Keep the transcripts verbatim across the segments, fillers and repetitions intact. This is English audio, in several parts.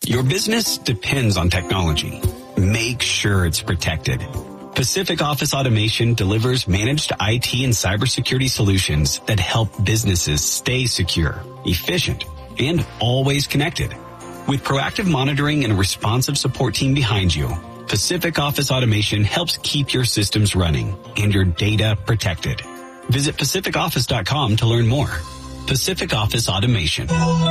Your business depends on technology. Make sure it's protected. Pacific Office Automation delivers managed I T and cybersecurity solutions that help businesses stay secure, efficient, and always connected. With proactive monitoring and a responsive support team behind you, Pacific Office Automation helps keep your systems running and your data protected. Visit pacific office dot com to learn more. Pacific Office Automation.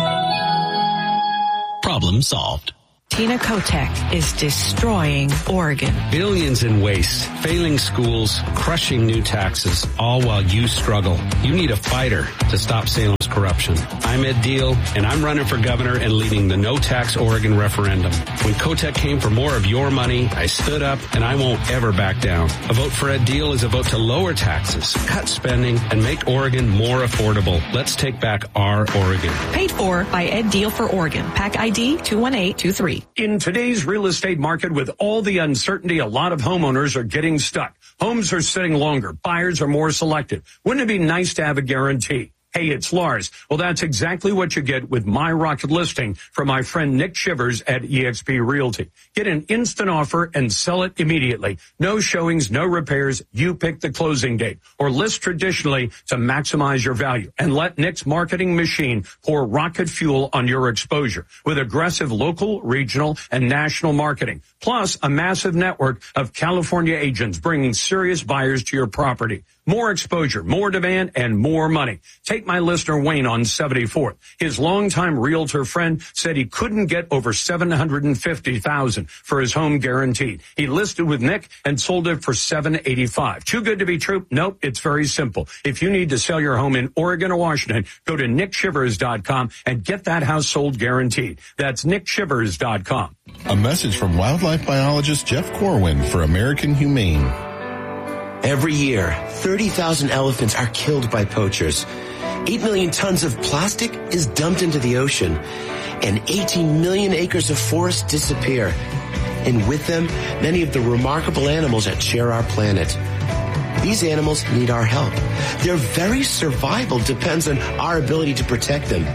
Problem solved. Tina Kotek is destroying Oregon. Billions in waste, failing schools, crushing new taxes, all while you struggle. You need a fighter to stop Salem's corruption. I'm Ed Deal, and I'm running for governor and leading the No Tax Oregon referendum. When Kotek came for more of your money, I stood up, and I won't ever back down. A vote for Ed Deal is a vote to lower taxes, cut spending, and make Oregon more affordable. Let's take back our Oregon. Paid for by Ed Deal for Oregon. PAC I D two one eight two three. In today's real estate market, with all the uncertainty, a lot of homeowners are getting stuck. Homes are sitting longer. Buyers are more selective. Wouldn't it be nice to have a guarantee? Hey, it's Lars. Well, that's exactly what you get with My Rocket Listing from my friend Nick Shivers at eXp Realty. Get an instant offer and sell it immediately. No showings, no repairs. You pick the closing date. Or list traditionally to maximize your value. And let Nick's marketing machine pour rocket fuel on your exposure with aggressive local, regional, and national marketing. Plus, a massive network of California agents bringing serious buyers to your property. More exposure, more demand, and more money. Take my listener Wayne on seventy-fourth. His longtime realtor friend said he couldn't get over seven hundred fifty thousand dollars for his home guaranteed. He listed with Nick and sold it for seven hundred eighty-five thousand dollars. Too good to be true? Nope, it's very simple. If you need to sell your home in Oregon or Washington, go to nick shivers dot com and get that house sold guaranteed. That's nick shivers dot com. A message from wildlife biologist Jeff Corwin for American Humane. Every year, thirty thousand elephants are killed by poachers. eight million tons of plastic is dumped into the ocean, and eighteen million acres of forest disappear. And with them, many of the remarkable animals that share our planet. These animals need our help. Their very survival depends on our ability to protect them.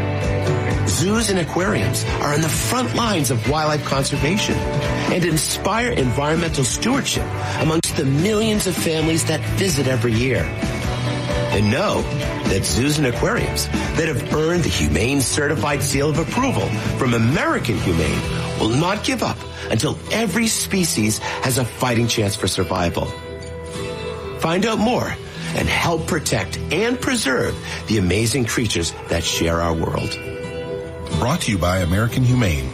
Zoos and aquariums are on the front lines of wildlife conservation and inspire environmental stewardship amongst the millions of families that visit every year. And know that zoos and aquariums that have earned the Humane Certified Seal of Approval from American Humane will not give up until every species has a fighting chance for survival. Find out more and help protect and preserve the amazing creatures that share our world. Brought to you by American Humane.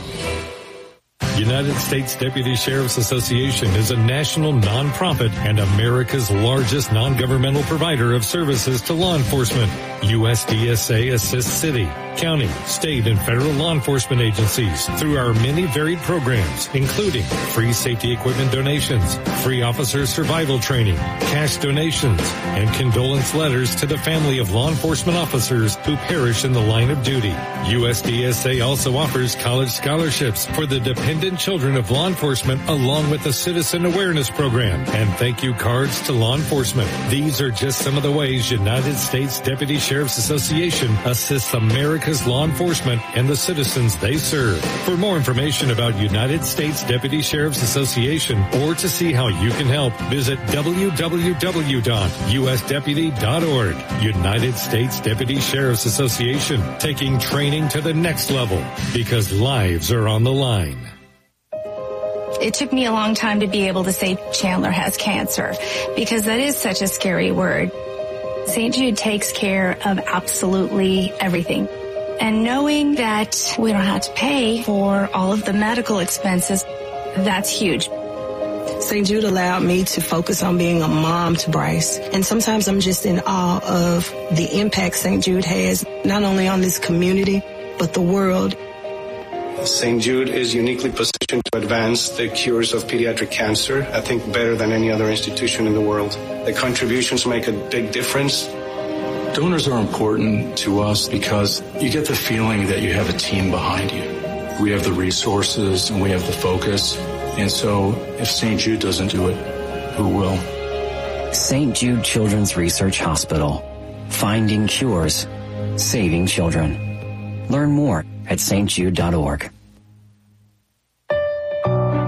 United States Deputy Sheriff's Association is a national nonprofit and America's largest non-governmental provider of services to law enforcement. U S D S A assists city, county, state, and federal law enforcement agencies through our many varied programs, including free safety equipment donations, free officer survival training, cash donations, and condolence letters to the family of law enforcement officers who perish in the line of duty. U S D S A also offers college scholarships for the dependent children of law enforcement, along with a citizen awareness program and thank you cards to law enforcement. These are just some of the ways United States Deputy Sheriff's Association assists America's law enforcement and the citizens they serve. For more information about United States Deputy Sheriff's Association or to see how you can help, visit w w w dot u s deputy dot org. United States Deputy Sheriff's Association, taking training to the next level because lives are on the line. It took me a long time to be able to say Chandler has cancer because that is such a scary word. Saint Jude takes care of absolutely everything. And knowing that we don't have to pay for all of the medical expenses, that's huge. Saint Jude allowed me to focus on being a mom to Bryce. And sometimes I'm just in awe of the impact Saint Jude has, not only on this community, but the world. Saint Jude is uniquely positioned to advance the cures of pediatric cancer, I think better than any other institution in the world. The contributions make a big difference. Donors are important to us because you get the feeling that you have a team behind you. We have the resources and we have the focus. And so if Saint Jude doesn't do it, who will? Saint Jude Children's Research Hospital. Finding cures. Saving children. Learn more at s t jude dot org.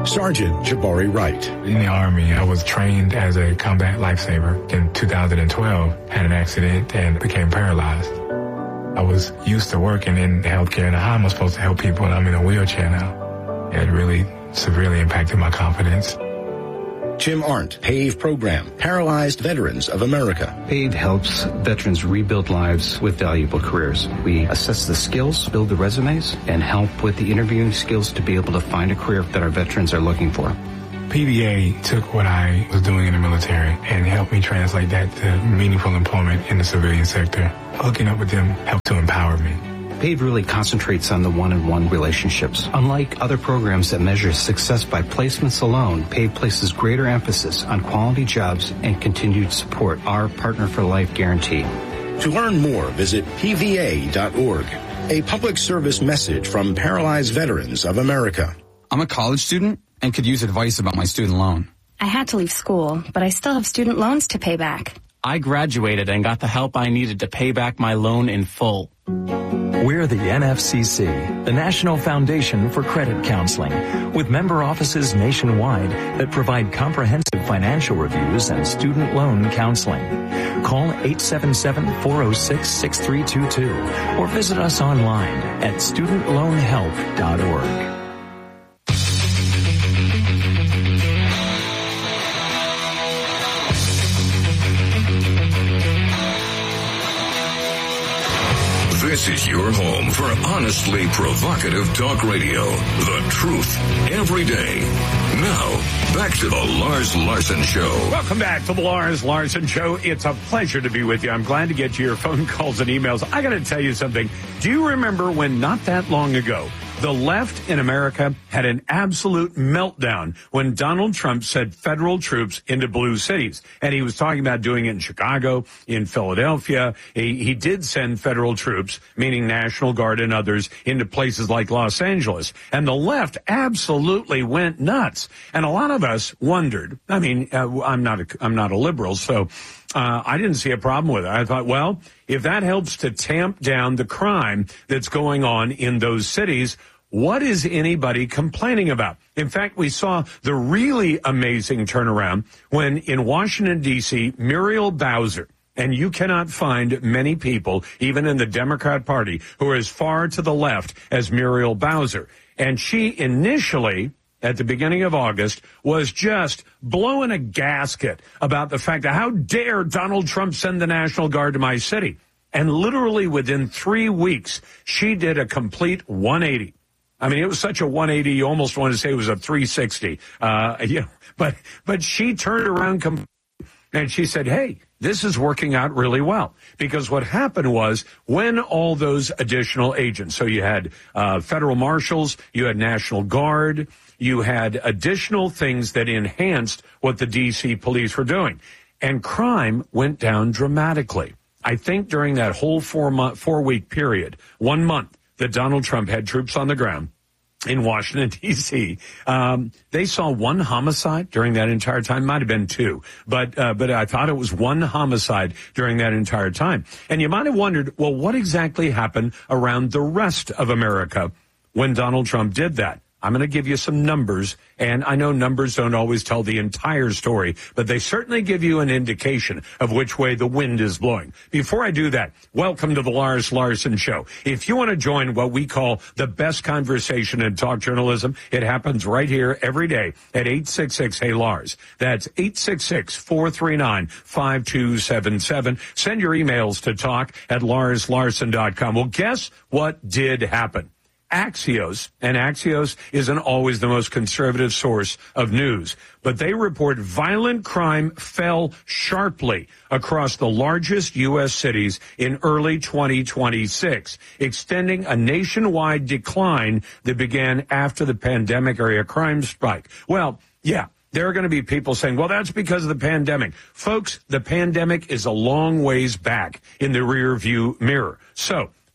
Sergeant Jabari Wright. In the Army, I was trained as a combat lifesaver. In two thousand twelve, had an accident and became paralyzed. I was used to working in healthcare and how am I supposed to help people, and I'm in a wheelchair now. It really severely impacted my confidence. Jim Arndt, PAVE program, Paralyzed Veterans of America. PAVE helps veterans rebuild lives with valuable careers. We assess the skills, build the resumes, and help with the interviewing skills to be able to find a career that our veterans are looking for. P V A took what I was doing in the military and helped me translate that to meaningful employment in the civilian sector. Hooking up with them helped to empower me. PAVE really concentrates on the one-on-one relationships. Unlike other programs that measure success by placements alone, PAVE places greater emphasis on quality jobs and continued support, our Partner for Life guarantee. To learn more, visit P V A dot org. A public service message from Paralyzed Veterans of America. I'm a college student and could use advice about my student loan. I had to leave school, but I still have student loans to pay back. I graduated and got the help I needed to pay back my loan in full. We're the N F C C, the National Foundation for Credit Counseling, with member offices nationwide that provide comprehensive financial reviews and student loan counseling. Call eight seven seven, four oh six, six three two two or visit us online at student loan help dot org. This is your home for honestly provocative talk radio. The truth every day. Now, back to the Lars Larson Show. Welcome back to the Lars Larson Show. It's a pleasure to be with you. I'm glad to get to your phone calls and emails. I got to tell you something. Do you remember when not that long ago, the left in America had an absolute meltdown when Donald Trump sent federal troops into blue cities? And he was talking about doing it in Chicago, in Philadelphia. He, he did send federal troops, meaning National Guard and others, into places like Los Angeles. And the left absolutely went nuts. And a lot of us wondered, I mean, uh, I'm not a, I'm not a liberal, so Uh, I didn't see a problem with it. I thought, well, if that helps to tamp down the crime that's going on in those cities, what is anybody complaining about? In fact, we saw the really amazing turnaround when in Washington, D C, Muriel Bowser, and you cannot find many people, even in the Democrat Party, who are as far to the left as Muriel Bowser. And she initially, at the beginning of August, was just blowing a gasket about the fact that how dare Donald Trump send the National Guard to my city. And literally within three weeks, she did a complete one eighty. I mean, it was such a one eighty, you almost want to say it was a three sixty. Uh, you know, but, but she turned around completely and she said, hey, this is working out really well. Because what happened was when all those additional agents, so you had uh, federal marshals, you had National Guard, you had additional things that enhanced what the D C police were doing. And crime went down dramatically. I think during that whole four month, four week period, one month that Donald Trump had troops on the ground in Washington, D C, um, they saw one homicide during that entire time. Might have been two, but uh, but I thought it was one homicide during that entire time. And you might have wondered, well, what exactly happened around the rest of America when Donald Trump did that? I'm going to give you some numbers, and I know numbers don't always tell the entire story, but they certainly give you an indication of which way the wind is blowing. Before I do that, welcome to the Lars Larson Show. If you want to join what we call the best conversation in talk journalism, it happens right here every day at eight six six, hey Lars. That's eight six six, four three nine, five two seven seven. Send your emails to talk at lars larson dot com. Well, guess what did happen? Axios, and Axios isn't always the most conservative source of news, but they report violent crime fell sharply across the largest U S cities in early twenty twenty-six, extending a nationwide decline that began after the pandemic area crime spike. Well, yeah. There are going to be people saying, well, that's because of the pandemic. Folks, the pandemic is a long ways back in the rear view mirror. So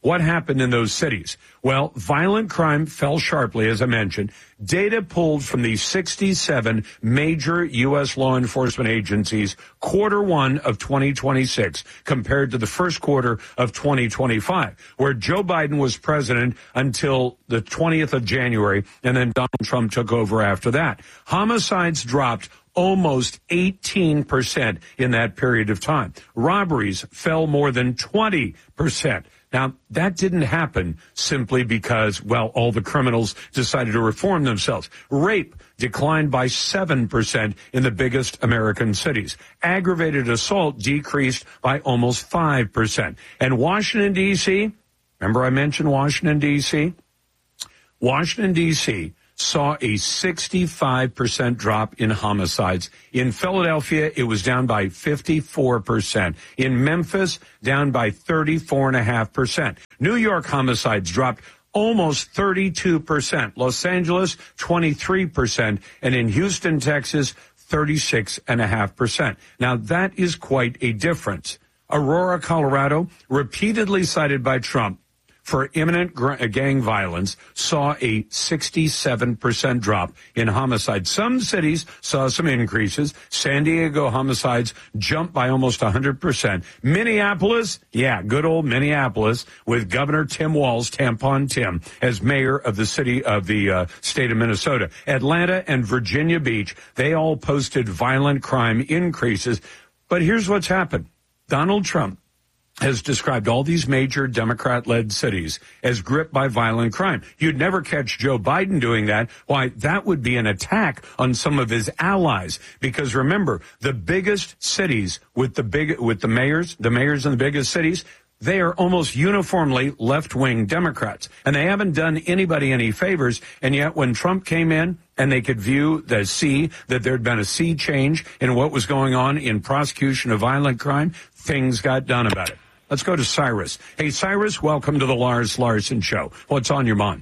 What happened in those cities? Well, violent crime fell sharply, as I mentioned. Data pulled from the sixty-seven major U S law enforcement agencies quarter one of twenty twenty-six compared to the first quarter of twenty twenty-five, where Joe Biden was president until the twentieth of January, and then Donald Trump took over after that. Homicides dropped almost eighteen percent in that period of time. Robberies fell more than twenty percent. Now, that didn't happen simply because, well, all the criminals decided to reform themselves. Rape declined by seven percent in the biggest American cities. Aggravated assault decreased by almost five percent. And Washington, D C, remember I mentioned Washington, D C? Washington, D C saw a sixty-five percent drop in homicides. In Philadelphia, it was down by fifty-four percent. In Memphis, down by thirty-four point five percent. New York homicides dropped almost thirty-two percent. Los Angeles, twenty-three percent. And in Houston, Texas, thirty-six point five percent. Now, that is quite a difference. Aurora, Colorado, repeatedly cited by Trump for imminent gang violence, saw a sixty-seven percent drop in homicides. Some cities saw some increases. San Diego homicides jumped by almost one hundred percent. Minneapolis, yeah, good old Minneapolis, with Governor Tim Walz, Tampon Tim, as mayor of the city of the uh, state of Minnesota. Atlanta and Virginia Beach, they all posted violent crime increases. But here's what's happened. Donald Trump has described all these major Democrat-led cities as gripped by violent crime. You'd never catch Joe Biden doing that. Why, that would be an attack on some of his allies. Because remember, the biggest cities with the big, with the mayors, the mayors in the biggest cities, they are almost uniformly left-wing Democrats. And they haven't done anybody any favors. And yet when Trump came in and they could view the sea, that there'd been a sea change in what was going on in prosecution of violent crime, things got done about it. Let's go to Cyrus. Hey, Cyrus, welcome to the Lars Larson Show. What's on your mind?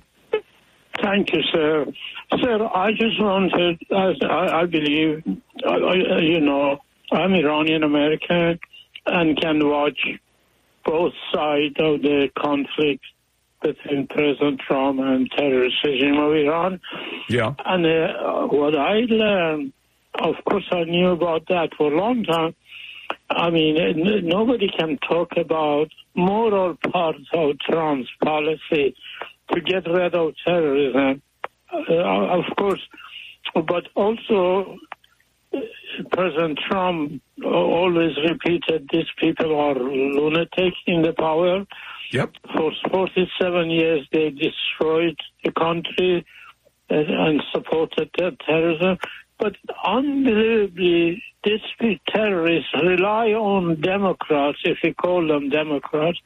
Thank you, sir. Sir, I just wanted, I, I believe, I, you know, I'm Iranian-American and can watch both sides of the conflict between President Trump and terrorist regime of Iran. Yeah. And uh, what I learned, of course, I knew about that for a long time. I mean, n- nobody can talk about moral parts of Trump's policy to get rid of terrorism, uh, of course, but also President Trump always repeated these people are lunatics in the power. Yep. For forty-seven years, they destroyed the country and, and supported terrorism. But unbelievably, these terrorists rely on Democrats, if you call them Democrats,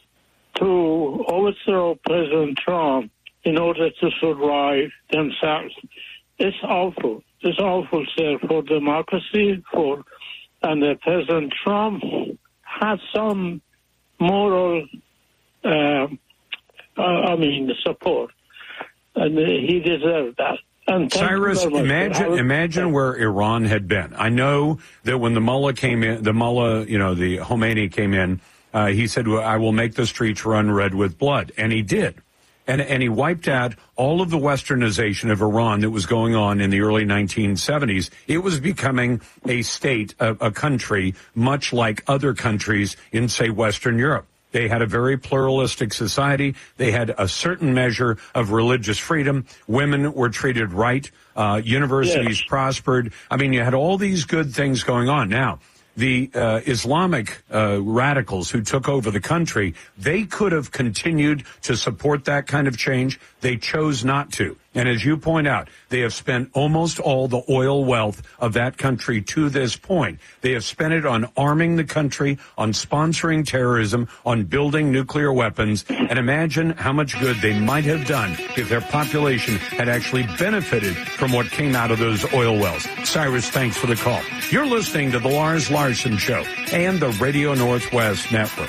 to overthrow President Trump in order to survive themselves. It's awful. It's awful, sir, for democracy, for and uh, President Trump has some moral, uh, uh, I mean, support, and uh, he deserves that. Cyrus, imagine imagine where Iran had been. I know that when the mullah came in, the mullah, you know, the Khomeini came in, uh, he said, well, I will make the streets run red with blood. And he did. And, and he wiped out all of the westernization of Iran that was going on in the early nineteen seventies. It was becoming a state, a, a country, much like other countries in, say, Western Europe. They had a very pluralistic society. They had a certain measure of religious freedom. Women were treated right. Uh, universities yes. prospered. I mean, you had all these good things going on. Now, the uh, Islamic uh, radicals who took over the country, they could have continued to support that kind of change. They chose not to. And as you point out, they have spent almost all the oil wealth of that country to this point. They have spent it on arming the country, on sponsoring terrorism, on building nuclear weapons. And imagine how much good they might have done if their population had actually benefited from what came out of those oil wells. Cyrus, thanks for the call. You're listening to the Lars Larson Show and the Radio Northwest Network.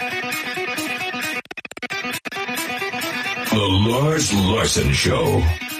The Lars Larson Show.